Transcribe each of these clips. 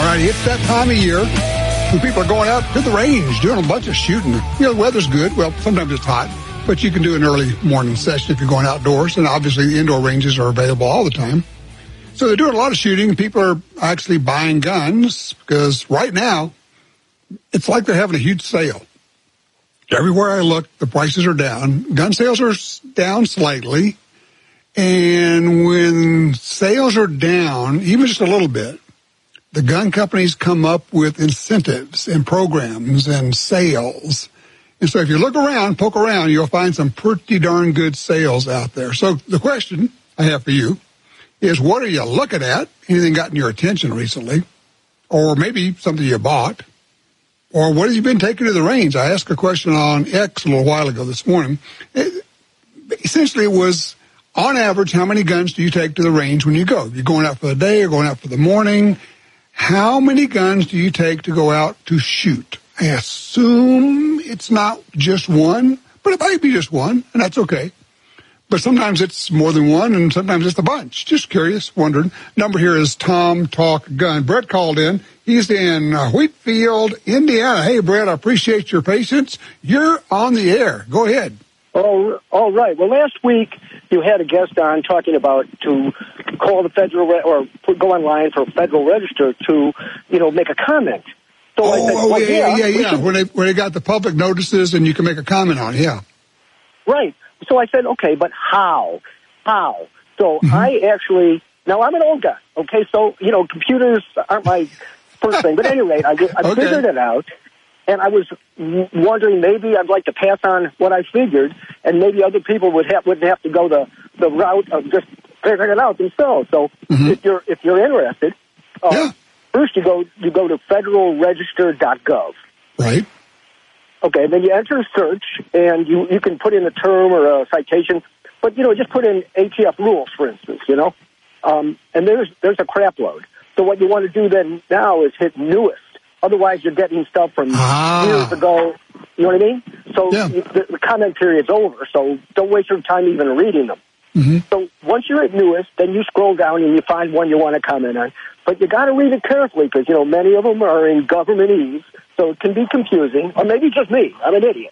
right, it's that time of year when people are going out to the range, doing a bunch of shooting. The weather's good. Well, sometimes it's hot, but you can do an early morning session if you're going outdoors, and obviously the indoor ranges are available all the time. So they're doing a lot of shooting. People are actually buying guns because right now it's like they're having a huge sale. Everywhere I look, the prices are down. Gun sales are down slightly. And when sales are down, even just a little bit, the gun companies come up with incentives and programs and sales. And so if you look around, poke around, you'll find some pretty darn good sales out there. So the question I have for you is, what are you looking at? Anything gotten your attention recently? Or maybe something you bought? Or what have you been taking to the range? I asked a question on X a little while ago this morning. Essentially, it was, on average, how many guns do you take to the range when you go? You're going out for the day or going out for the morning? How many guns do you take to go out to shoot? I assume it's not just one, but it might be just one, and that's okay. But sometimes it's more than one, and sometimes it's a bunch. Just curious, wondering. Number here is Tom Talk Gun. Brett called in. He's in Wheatfield, Indiana. Hey, Brett, I appreciate your patience. You're on the air. Go ahead. Oh, all right. Well, last week you had a guest on talking about to call the federal or go online for Federal Register to, make a comment. So I said, yeah. When they got the public notices and you can make a comment on it, yeah. Right. So I said, okay, but how? So I actually, now I'm an old guy, okay? So, computers aren't my first thing. But at any rate, I figured it out. And I was wondering, maybe I'd like to pass on what I figured, and maybe other people wouldn't have to go the route of just figuring it out themselves. So if you're interested, first you go to federalregister.gov. Right. Okay, then you enter search, and you can put in a term or a citation, but just put in ATF rules, for instance. And there's a crap load. So what you want to do then now is hit newest. Otherwise, you're getting stuff from years ago. You know what I mean? So the comment period's over, so don't waste your time even reading them. Mm-hmm. So once you're at newest, then you scroll down and you find one you want to comment on. But you got to read it carefully because, many of them are in governmentese, so it can be confusing. Or maybe just me. I'm an idiot.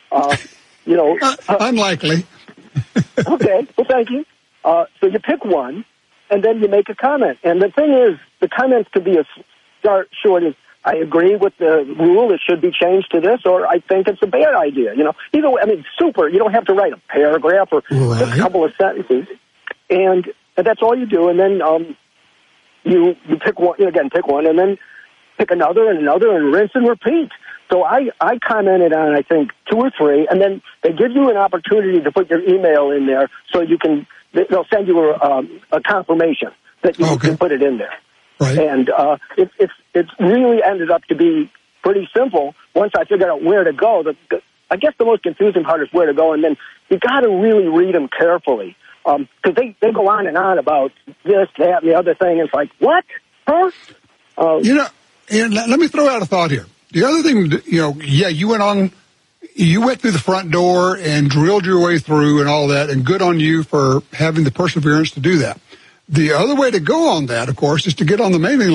Unlikely. Okay, well, thank you. So you pick one, and then you make a comment. And the thing is, the comments could be as short as, I agree with the rule, it should be changed to this, or I think it's a bad idea. Either way, super. You don't have to write a paragraph or just a couple of sentences. And that's all you do. And then you pick one, pick one, and then pick another and another, and rinse and repeat. So I commented on, I think, 2 or 3, and then they give you an opportunity to put your email in there so they'll send you a confirmation that you can put it in there. Right. And it's really ended up to be pretty simple once I figured out where to go. I guess the most confusing part is where to go, and then you got to really read them carefully because they go on and on about this, that, and the other thing. It's like, what? Huh? Let me throw out a thought here. The other thing, you went through the front door and drilled your way through and all that, and good on you for having the perseverance to do that. The other way to go on that, of course, is to get on the mailing